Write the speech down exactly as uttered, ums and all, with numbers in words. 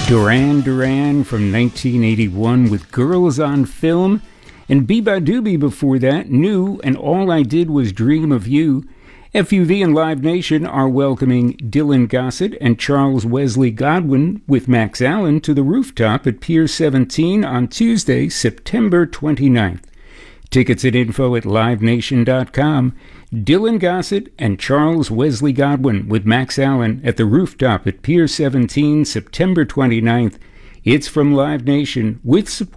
Duran Duran from nineteen eighty-one with Girls on Film, and Biba Doobie before that, New and All I Did Was Dream of You. F U V and Live Nation are welcoming Dylan Gossett and Charles Wesley Godwin with Max Allen to the Rooftop at Pier seventeen on Tuesday, September twenty-ninth. Tickets and info at live nation dot com. Dylan Gossett and Charles Wesley Godwin with Max Allen at the Rooftop at Pier seventeen, September twenty-ninth. It's from Live Nation with support